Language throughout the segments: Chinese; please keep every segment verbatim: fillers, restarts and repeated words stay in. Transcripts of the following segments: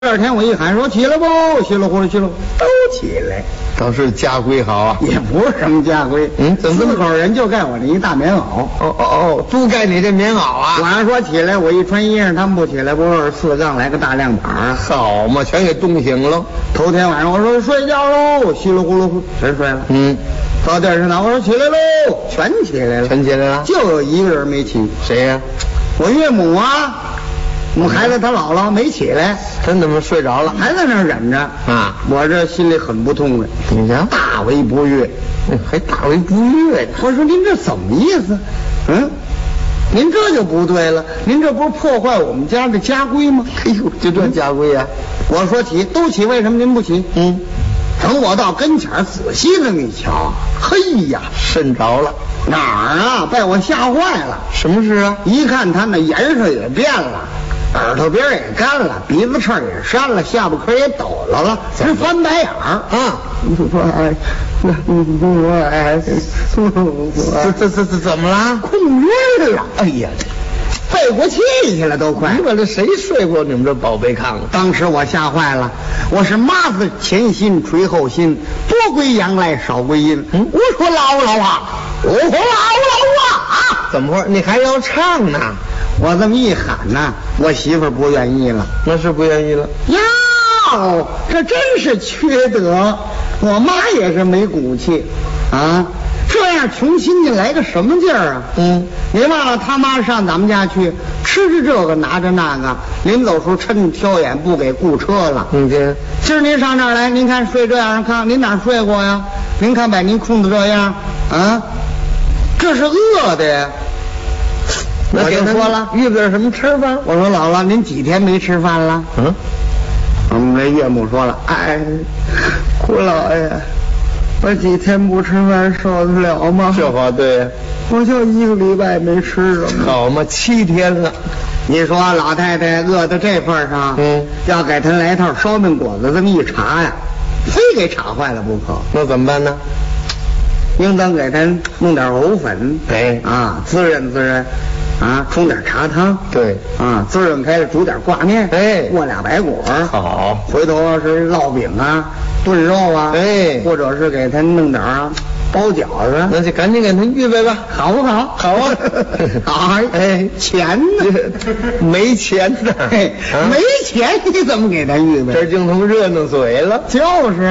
第二天我一喊说起来不，稀里糊涂稀里都起来， 倒是家规好啊， 也不是什么家规， 嗯，怎么四口人就盖我这一大棉袄， 哦哦哦，都盖你这棉袄啊。 晚上说起来，我一穿衣裳，他们不起来，不是四杠来个大亮板， 好嘛，全给冻醒了。 头天晚上我说睡觉喽，稀里糊涂全睡了， 嗯， 到第二天早上我说起来喽，全起来了， 全起来了， 就有一个人没起， 谁呀、啊？ 我岳母啊。我们孩子他姥姥没起来， 真他妈睡着了， 还在那儿忍着啊！ 我这心里很不痛快， 你瞧， 大为不悦， 还大为不悦。 我说您这怎么意思？嗯，您这就不对了，您这不是破坏我们家的家规吗？ 哎呦，就这家规呀、 啊！我说起都起，为什么您不起？ 嗯， 等我到跟前仔细那么一瞧，嘿呀， 渗着了。 哪儿啊？被我吓坏了。 什么事啊？ 一看他那颜色也变了。耳朵边也干了，鼻子翅也扇了，下巴壳也抖了了，直翻白眼儿啊！ 这这这这怎么了？ 困晕了！ 哎呀， 背过气去了都快！ 你把这谁睡过你们这宝贝炕？ 当时我吓坏了，我是妈子前心垂后心，多归阳来少归阴。嗯，我说姥姥啊，我说姥姥啊！ 怎么回事？你还要唱呢？ 我这么一喊呢，我媳妇儿不愿意了， 那是不愿意了。 哟，这真是缺德！我妈也是没骨气啊，这样穷亲戚来个什么劲儿啊？ 嗯， 你忘了他妈上咱们家去，吃着这个拿着那个，临走时候趁着挑眼不给雇车了。 你这今儿您上这儿来，您看睡这样炕，您哪睡过呀？您看把您空的这样啊，这是饿的呀。我就说了， 预备点什么吃吧。 我说姥姥，您几天没吃饭了？ 嗯， 我们这岳母说了，哎，姑老爷，我几天不吃饭受得了吗？ 这话对， 我就一个礼拜没吃了。 好嘛，七天了。 你说老太太饿到这份上， 嗯， 要给她来套烧饼果子这么一查呀，非给查坏了不可。 那怎么办呢？ 应当给她弄点藕粉， 哎啊，滋润滋润。啊，冲点茶汤， 对， 啊，滋润开了，煮点挂面， 哎， 握俩白果， 好， 回头是烙饼啊，炖肉啊， 哎， 或者是给他弄点啊，包饺子， 那就赶紧给他预备吧， 好不好？ 好啊， 好，哎，钱呢？ 没钱呢， 哎，啊、没钱你怎么给他预备？ 这净他妈热闹嘴了， 就是，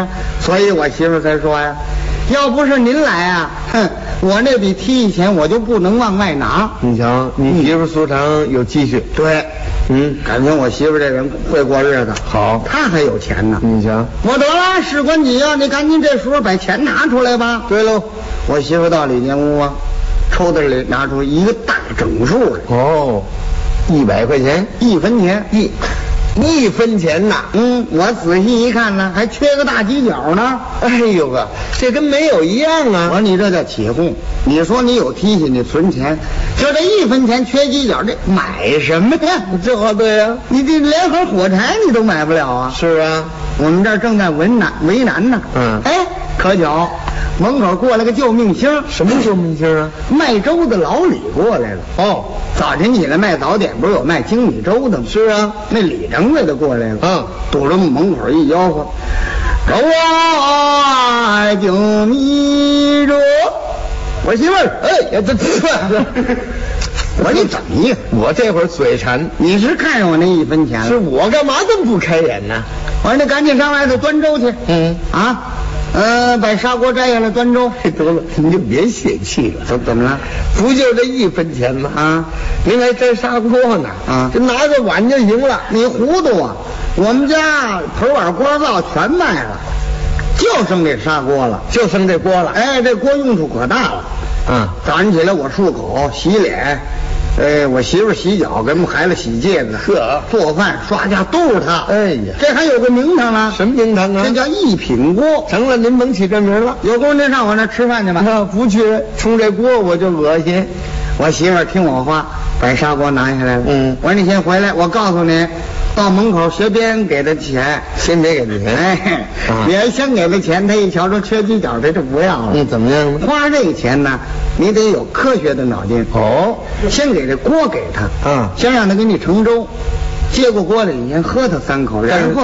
所以我媳妇才说呀。要不是您来啊，哼，我那笔提议钱我就不能往外拿。 你瞧，你媳妇苏常有积蓄， 对，嗯，感情我媳妇这人会过日子， 好， 她还有钱呢。 你瞧， 我得了，事关己啊，你赶紧这时候把钱拿出来吧。 对喽， 我媳妇到里间屋啊，抽屉里拿出一个大整数来。 哦，一百块钱， 一分钱一。一分钱呐， 嗯，我仔细一看呢，还缺个大犄角呢。 哎呦个，这跟没有一样啊！ 我说你这叫起哄。你说你有提醒，你存钱，就这一分钱缺犄角，这买什么呀？ 这话对呀、啊， 你这连盒火柴你都买不了啊！ 是啊， 我们这儿正在为难为难呢。 嗯， 哎，可巧门口过来个救命星。 什么救命星啊？ 卖粥的老李过来了。 哦， 早晨起来卖早点，不是有卖精米粥的吗？ 是啊， 那李掌柜的过来了。 嗯， 堵着门口一吆喝：“粥啊，精米粥！”我媳妇儿，哎，这这，我说你怎么意思？ 我这会儿嘴馋， 你是看上我那一分钱了？ 是我干嘛这么不开眼呢？ 我说你赶紧上外头端粥去。 嗯啊。呃，把砂锅摘下来端粥。 得了，你就别泄气了。 怎怎么了？ 不就这一分钱吗？ 啊， 您还摘砂锅呢？ 啊， 就拿个碗就行了。 你糊涂啊！我们家盆碗锅灶全卖了，就剩这砂锅了， 就剩这锅了。 哎，这锅用处可大了。 啊， 早上起来我漱口、洗脸。哎，我媳妇洗脚，给我们孩子洗戒指， 呵， 做饭、刷家都是她。 哎呀， 这还有个名堂呢。 什么名堂啊？ 这叫一品锅。 成了，您甭起这名了。 有功您上我那吃饭去吧。 那不去，冲这锅我就恶心。 我媳妇听我话，把砂锅拿下来了。 嗯， 我说你先回来，我告诉你，到门口学编给他钱， 先得给他钱。 哎， 啊、 你要先给他钱，他一瞧说缺犄角，他就不要了。 嗯，怎么样呢？ 花这个钱呢，你得有科学的脑筋。 哦， 先给这锅给他， 啊， 先让他给你盛粥，接过锅来，你先喝他三口，然后。